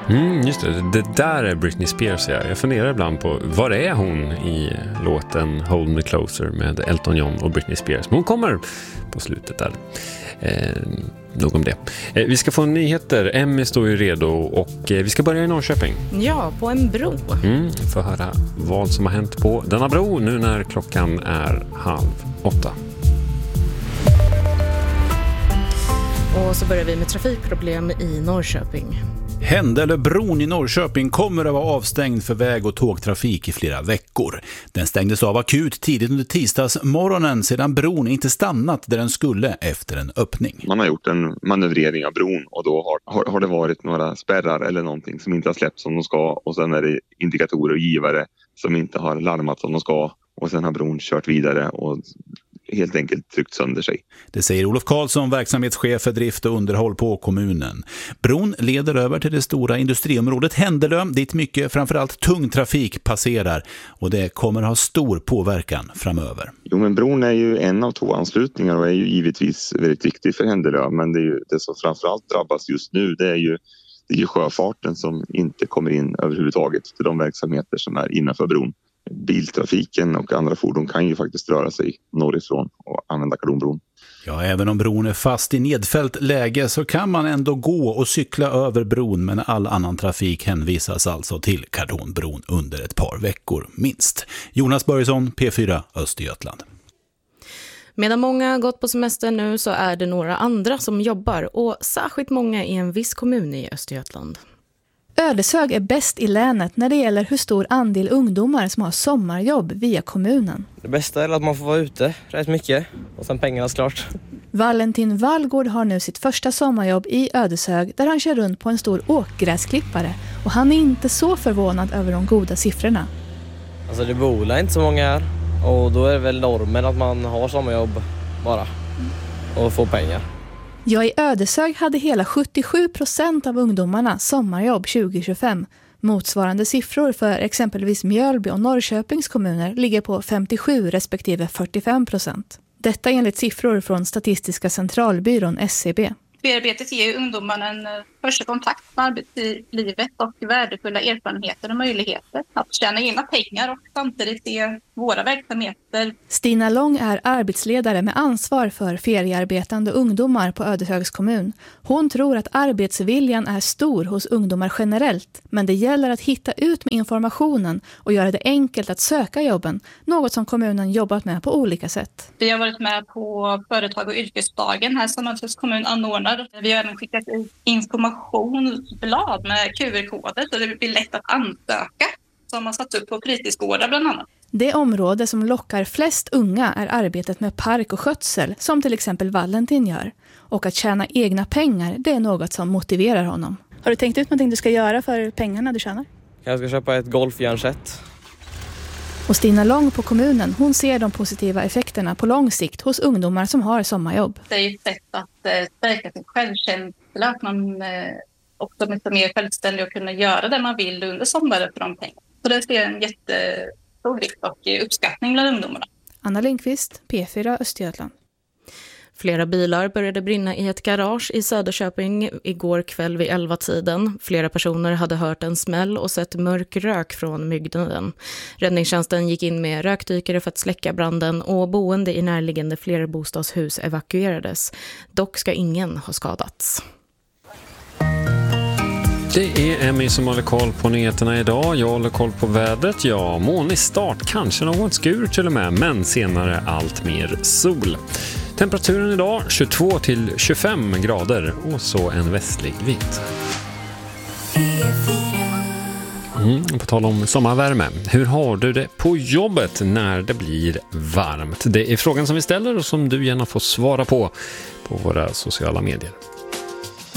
Just det där är Britney Spears. Jag funderar ibland på var är hon i låten Hold Me Closer med Elton John och Britney Spears. Men hon kommer på slutet där. Nog om det. Vi ska få nyheter. Emmy står ju redo och vi ska börja i Norrköping. Ja, på en bro. För att höra vad som har hänt på denna bro nu när klockan är 7:30. Och så börjar vi med trafikproblem i Norrköping. Händelöbron i Norrköping kommer att vara avstängd för väg- och tågtrafik i flera veckor. Den stängdes av akut tidigt under tisdagsmorgonen sedan bron inte stannat där den skulle efter en öppning. Man har gjort en manövrering av bron och då har det varit några spärrar eller någonting som inte har släppt som de ska och sen är det indikatorer och givare som inte har larmat som de ska och sen har bron kört vidare och helt enkelt tryckt sönder sig. Det säger Olof Karlsson, verksamhetschef för drift och underhåll på kommunen. Bron leder över till det stora industriområdet Händelö dit mycket, framförallt tung trafik passerar och det kommer ha stor påverkan framöver. Jo, men bron är ju en av 2 anslutningar och är ju givetvis väldigt viktig för Händelö, men det som framförallt drabbas just nu det är ju sjöfarten som inte kommer in överhuvudtaget till de verksamheter som är innanför bron. Biltrafiken och andra fordon kan ju faktiskt röra sig norrifrån och använda Kardonbron. Ja, även om bron är fast i nedfällt läge så kan man ändå gå och cykla över bron, men all annan trafik hänvisas alltså till Kardonbron under ett par veckor minst. Jonas Börjesson, P4 Östergötland. Medan många har gått på semester nu så är det några andra som jobbar och särskilt många i en viss kommun i Östergötland. Ödeshög är bäst i länet när det gäller hur stor andel ungdomar som har sommarjobb via kommunen. Det bästa är att man får vara ute rätt mycket och sen pengarna klart. Valentin Wallgård har nu sitt första sommarjobb i Ödeshög där han kör runt på en stor åkgräsklippare och han är inte så förvånad över de goda siffrorna. Alltså det bor inte så många här och då är det väl normen att man har sommarjobb bara och får pengar. Ja, i Ödeshög hade hela 77% av ungdomarna sommarjobb 2025. Motsvarande siffror för exempelvis Mjölby och Norrköpings kommuner ligger på 57 respektive 45%. Detta enligt siffror från Statistiska centralbyrån SCB. Bearbetet ger ungdomarna en första kontakt med arbetslivet och värdefulla erfarenheter och möjligheter att tjäna egna pengar och samtidigt se våra verksamheter. Stina Lång är arbetsledare med ansvar för feriearbetande ungdomar på Ödeshögs kommun. Hon tror att arbetsviljan är stor hos ungdomar generellt, men det gäller att hitta ut med informationen och göra det enkelt att söka jobben, något som kommunen jobbat med på olika sätt. Vi har varit med på företag- och yrkesdagen här som Ödeshögs kommun anordnar. Vi har även skickat ut informationsblad med QR-koder så det blir lätt att ansöka som har satt upp på fritidsgårdar bland annat. Det område som lockar flest unga är arbetet med park och skötsel som till exempel Valentin gör. Och att tjäna egna pengar, det är något som motiverar honom. Har du tänkt ut någonting du ska göra för pengarna du tjänar? Jag ska köpa ett golfjärnset. Och Stina Lång på kommunen, hon ser de positiva effekterna på lång sikt hos ungdomar som har sommarjobb. Det är ett sätt att stärka sin självkänsla, att man också blir mer självständig och kunna göra det man vill under sommaren för de pengarna. Så det ser en jättestor vikt och uppskattning bland ungdomarna. Anna Lindqvist, P4 Östergötland. Flera bilar började brinna i ett garage i Söderköping igår kväll vid 11-tiden. Flera personer hade hört en smäll och sett mörk rök från byggnaden. Räddningstjänsten gick in med rökdykare för att släcka branden och boende i närliggande flerbostadshus evakuerades. Dock ska ingen ha skadats. Det är Emmy som håller koll på nyheterna idag. Jag håller koll på vädret. Ja, molnig start, kanske någon skur till och med, men senare allt mer sol. Temperaturen idag 22 till 25 grader och så en västlig vind. På tal om sommarvärme. Hur har du det på jobbet när det blir varmt? Det är frågan som vi ställer och som du gärna får svara på våra sociala medier.